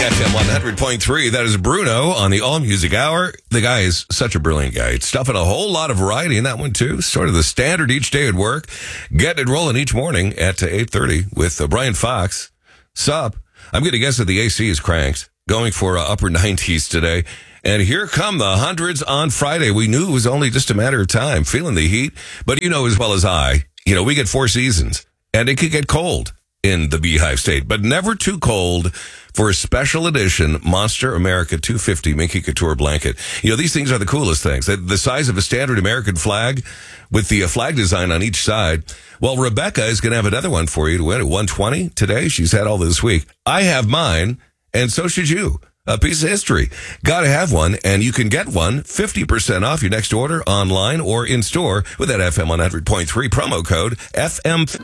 FM 100.3. That is Bruno on the All Music Hour. The guy is such a brilliant guy. It's stuffing a whole lot of variety in that one, too. Sort of the standard each day at work. Getting it rolling each morning at 8:30 with Brian Fox. Sup? I'm going to guess that the AC is cranked. Going for upper 90s today. And here come the hundreds on Friday. We knew it was only just a matter of time. Feeling the heat. But you know as well as I, we get 4 seasons. And it could get cold in the Beehive State, but never too cold for a special edition Monster America 250 Minky Couture blanket. These things are the coolest things. The size of a standard American flag with the flag design on each side. Well, Rebecca is going to have another one for you to win at 120 today. She's had all this week. I have mine, and so should you. A piece of history. Got to have one, and you can get one 50% off your next order online or in store with that FM 100.3 promo code FM.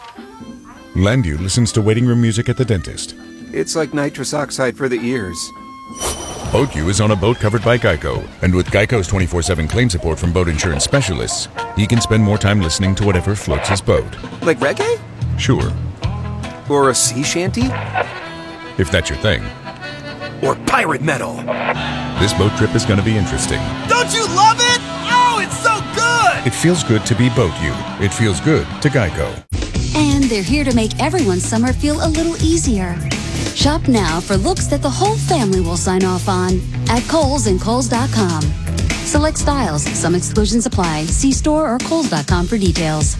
Landu listens to waiting room music at the dentist. It's like nitrous oxide for the ears. BoatU is on a boat covered by Geico, and with Geico's 24/7 claim support from boat insurance specialists, he can spend more time listening to whatever floats his boat. Like reggae? Sure. Or a sea shanty? If that's your thing. Or pirate metal? This boat trip is going to be interesting. Don't you love it? Oh, it's so good! It feels good to be BoatU. It feels good to Geico. And they're here to make everyone's summer feel a little easier. Shop now for looks that the whole family will sign off on at Kohl's and Kohl's.com. Select styles. Some exclusions apply. See store or Kohl's.com for details.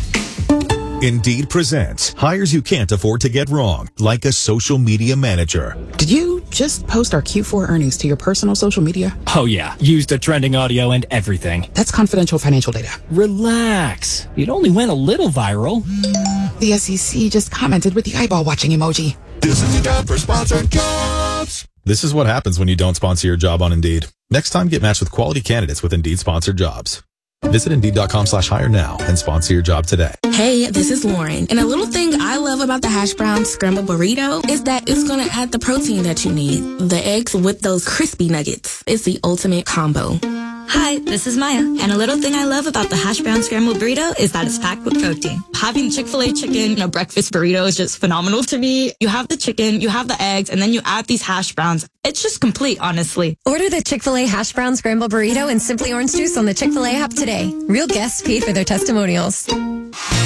Indeed presents hires you can't afford to get wrong, like a social media manager. Did you just post our Q4 earnings to your personal social media? Oh yeah, used the trending audio and everything. That's confidential financial data. Relax. It only went a little viral. The SEC just commented with the eyeball watching emoji. This is your job for sponsored jobs. This is what happens when you don't sponsor your job on Indeed. Next time, get matched with quality candidates with Indeed sponsored jobs. Visit Indeed.com/hire now and sponsor your job today. Hey, this is Lauren. And a little thing I love about the hash brown scrambled burrito is that it's going to add the protein that you need. The eggs with those crispy nuggets. It's the ultimate combo. Hi, this is Maya. And a little thing I love about the hash brown scrambled burrito is that it's packed with protein. Having Chick-fil-A chicken in a breakfast burrito is just phenomenal to me. You have the chicken, you have the eggs, and then you add these hash browns. It's just complete, honestly. Order the Chick-fil-A hash brown scrambled burrito and Simply Orange Juice on the Chick-fil-A app today. Real guests paid for their testimonials.